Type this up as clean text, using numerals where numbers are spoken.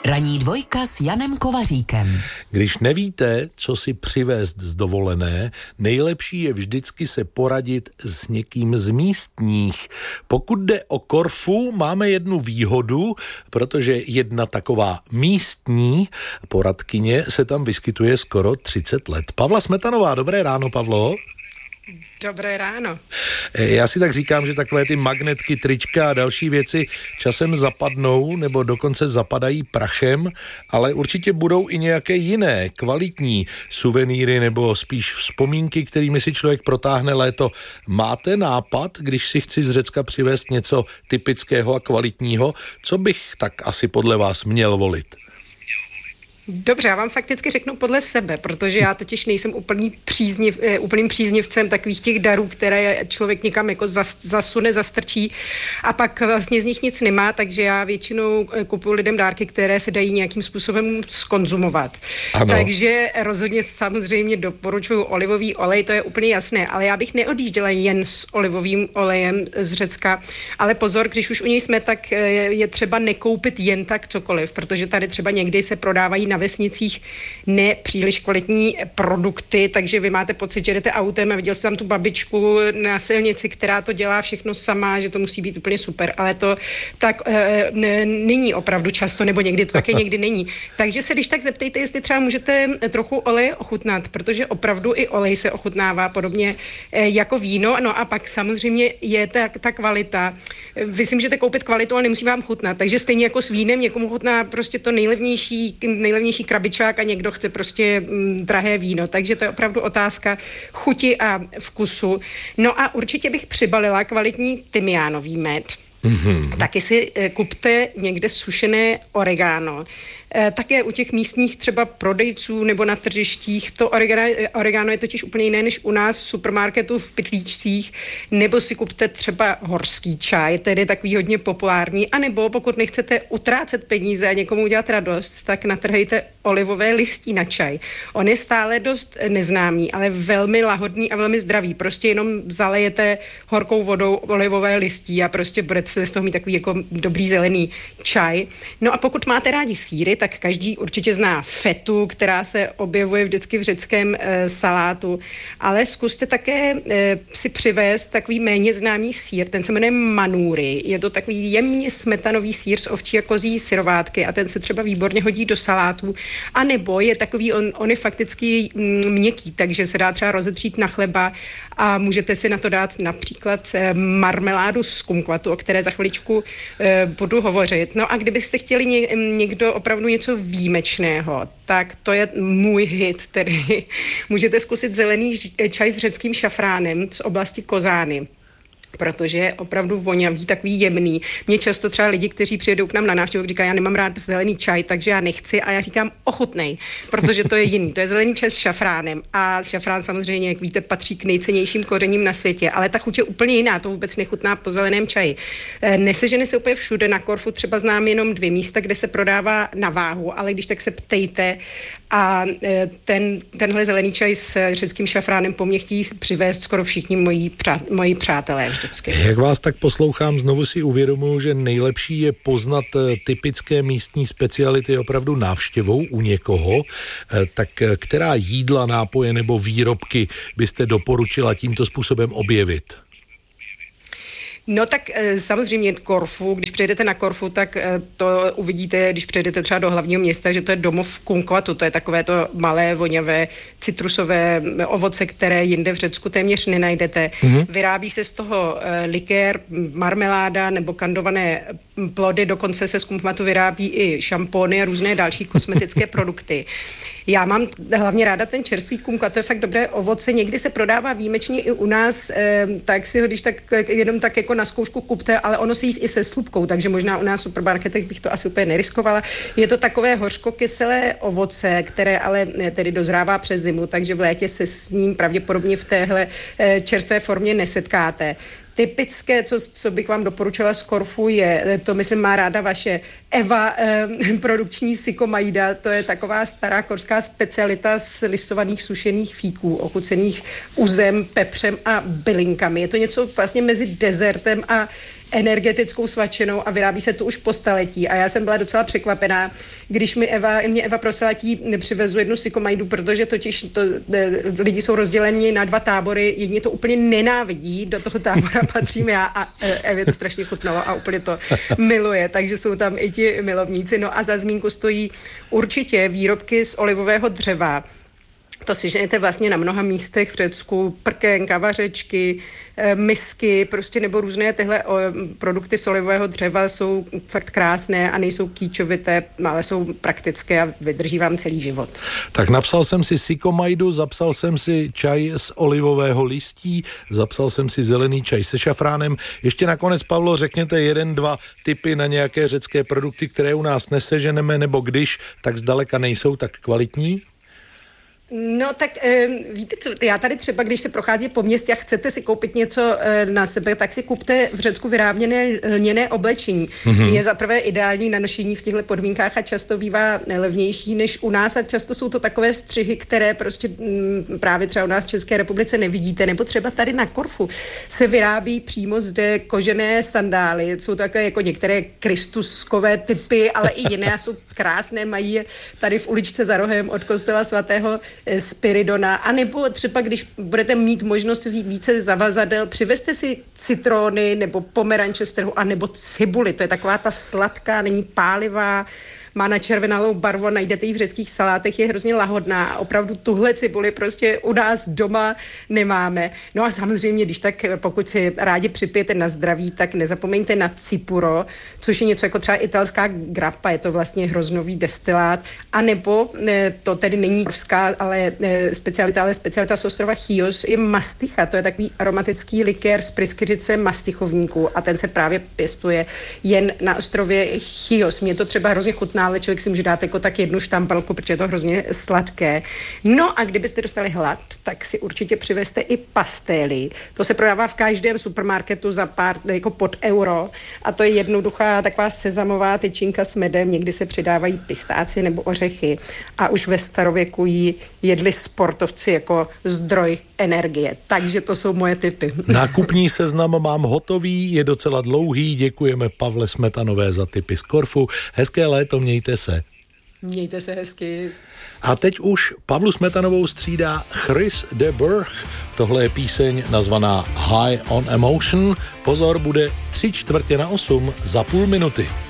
Ranní dvojka s Janem Kovaříkem. Když nevíte, co si přivést z dovolené, nejlepší je vždycky se poradit s někým z místních. Pokud jde o Korfu, máme jednu výhodu, protože jedna taková místní poradkyně se tam vyskytuje skoro 30 let. Pavla Smetanová, dobré ráno, Pavlo. Dobré ráno. Já si tak říkám, že takové ty magnetky, trička a další věci časem zapadnou nebo dokonce zapadají prachem, ale určitě budou i nějaké jiné kvalitní suvenýry nebo spíš vzpomínky, kterými si člověk protáhne léto. Máte nápad, když si chci z Řecka přivést něco typického a kvalitního, co bych tak asi podle vás měl volit? Dobře, já vám fakticky řeknu podle sebe, protože já totiž nejsem úplným příznivcem takových těch darů, které člověk někam jako zasune, zastrčí a pak vlastně z nich nic nemá, takže já většinou kupuju lidem dárky, které se dají nějakým způsobem zkonzumovat. Ano. Takže rozhodně samozřejmě doporučuju olivový olej, to je úplně jasné, ale já bych neodjížděla jen s olivovým olejem z Řecka, ale pozor, když už u něj jsme, tak je třeba nekoupit jen tak cokoliv, protože tady třeba někdy se prodávají na vesnicích nepříliš kvalitní produkty, takže vy máte pocit, že jdete autem a viděl jste tam tu babičku na silnici, která to dělá všechno sama, že to musí být úplně super, ale to tak není opravdu často, nebo někdy to také někdy není. Takže se když tak zeptejte, jestli třeba můžete trochu oleje ochutnat, protože opravdu i olej se ochutnává podobně jako víno, no a pak samozřejmě je ta kvalita. Vy si můžete koupit kvalitu, ale nemusí vám chutnat, takže stejně jako s vínem někomu chutná prostě to nejlevnější krabičák a někdo chce prostě drahé víno, takže to je opravdu otázka chuti a vkusu. No a určitě bych přibalila kvalitní tymiánový med. Taky si kupte někde sušené oregano. Také u těch místních třeba prodejců nebo na tržištích. To oregano je totiž úplně jiné než u nás v supermarketu v pytlíčcích. Nebo si kupte třeba horský čaj, tedy takový hodně populární. A nebo pokud nechcete utrácet peníze a někomu udělat radost, tak natrhejte olivové listí na čaj. On je stále dost neznámý, ale velmi lahodný a velmi zdravý. Prostě jenom zalejete horkou vodou olivové listí a prostě budete z toho mít takový jako dobrý zelený čaj. No a pokud máte rádi sýry, tak každý určitě zná fetu, která se objevuje vždycky v řeckém salátu, ale zkuste také si přivést takový méně známý sýr, ten se jmenuje manuri. Je to takový jemně smetanový sýr z ovčí a kozí syrovátky a ten se třeba výborně hodí do salátu, a nebo je takový, on je fakticky měkký, takže se dá třeba rozetřít na chleba a můžete si na to dát například marmeládu z kumkvatu, o které za chviličku budu hovořit. No a kdybyste chtěli někdo opravdu něco výjimečného, tak to je můj hit, tedy můžete zkusit zelený čaj s řeckým šafránem z oblasti Kozány, protože je opravdu vonavý, takový jemný. Mě často třeba lidi, kteří přijedou k nám na návštěvu, říkají, já nemám rád zelený čaj, takže já nechci, a já říkám, ochutnej, protože to je jiný. To je zelený čaj s šafránem a šafrán samozřejmě, jak víte, patří k nejcennějším kořením na světě, ale ta chuť je úplně jiná, to vůbec nechutná po zeleném čaji. Nesežene se úplně všude, na Korfu třeba znám jenom 2 místa, kde se prodává na váhu, ale když tak se ptejte a tenhle zelený čaj s řeckým šafránem po mně chtějí přivést skoro všichni moji přátelé. Jak vás tak poslouchám, znovu si uvědomuji, že nejlepší je poznat typické místní speciality opravdu návštěvou u někoho. Tak která jídla, nápoje nebo výrobky byste doporučila tímto způsobem objevit? No tak samozřejmě Korfu, když přijedete na Korfu, tak to uvidíte, když přijedete třeba do hlavního města, že to je domov kumkvatu, to je takové to malé, voňavé, citrusové ovoce, které jinde v Řecku téměř nenajdete. Vyrábí se z toho likér, marmeláda nebo kandované plody, dokonce se z kumkvatu vyrábí i šampóny a různé další kosmetické produkty. Já mám hlavně ráda ten čerstvý kumkvat, to je fakt dobré ovoce, někdy se prodává výjimečně i u nás, tak si ho když tak jenom tak jako na zkoušku kupte, ale ono se jí i se slupkou, takže možná u nás v supermarketech bych to asi úplně neriskovala. Je to takové hořkokyselé ovoce, které ale tedy dozrává přes zimu, takže v létě se s ním pravděpodobně v téhle čerstvé formě nesetkáte. Typické, co bych vám doporučila z Korfu, je, to myslím má ráda vaše Eva, produkční sykomaida, to je taková stará korská specialita z lisovaných sušených fíků, ochucených uzem, pepřem a bylinkami. Je to něco vlastně mezi dezertem a energetickou svačinou a vyrábí se to už po staletí. A já jsem byla docela překvapená, když mě Eva prosila, jí přivezu jednu sykomajdu, protože totiž lidi jsou rozděleni na dva tábory, jedni to úplně nenávidí, do toho tábora patřím já a Evě to strašně chutnalo a úplně to miluje, takže jsou tam i ti milovníci. No a za zmínku stojí určitě výrobky z olivového dřeva. To si ženete vlastně na mnoha místech v Řecku, prkenka, vařečky, misky, prostě nebo různé tyhle produkty z olivového dřeva jsou fakt krásné a nejsou kýčovité, ale jsou praktické a vydrží vám celý život. Tak napsal jsem si sykomajdu, zapsal jsem si čaj z olivového listí, zapsal jsem si zelený čaj se šafránem. Ještě nakonec, Pavlo, řekněte 1-2 tipy na nějaké řecké produkty, které u nás neseženeme, nebo když, tak zdaleka nejsou tak kvalitní. No tak víte co, já tady třeba, když se prochází po městě a chcete si koupit něco na sebe, tak si kupte v Řecku vyráběné lněné oblečení. Je zaprvé ideální na nošení v těchto podmínkách a často bývá levnější než u nás a často jsou to takové střihy, které prostě právě třeba u nás v České republice nevidíte, nebo třeba tady na Korfu se vyrábí přímo zde kožené sandály, jsou takové jako některé kristuskové typy, ale i jiné jsou krásné, mají je tady v uličce za rohem od kostela svatého Spiridona, anebo třeba, když budete mít možnost vzít více zavazadel, přivezte si citrony nebo pomeranče z trhu, anebo cibuli, to je taková ta sladká, není pálivá, má načervenalou barvu, najdete ji v řeckých salátech, je hrozně lahodná a opravdu tuhle cibuli prostě u nás doma nemáme. No a samozřejmě, když tak, pokud si rádi připijete na zdraví, tak nezapomeňte na cipuro, což je něco jako třeba italská grappa, je to vlastně hroznový destilát, anebo to tedy není morská, ale specialita z ostrova Chios je masticha, to je takový aromatický likér z pryskyřice mastichovníků a ten se právě pěstuje jen na ostrově Chios. Mě to třeba hrozně chutná, ale člověk si může dát jako tak jednu štamprlku, protože je to hrozně sladké. No a kdybyste dostali hlad, tak si určitě přivezte i pastély. To se prodává v každém supermarketu za pár, jako pod euro a to je jednoduchá taková sezamová tyčinka s medem, někdy se přidávají pistáci nebo ořechy a už ve starověku ji jedli sportovci jako zdroj energie. Takže to jsou moje tipy. Nákupní seznam mám hotový, je docela dlouhý, děkujeme Pavle Smetanové za tipy z Korfu. Hezké léto, mějte se. Mějte se hezky. A teď už Pavlu Smetanovou střídá Chris de Burgh. Tohle je píseň nazvaná High on Emotion. Pozor, bude 7:45 za půl minuty.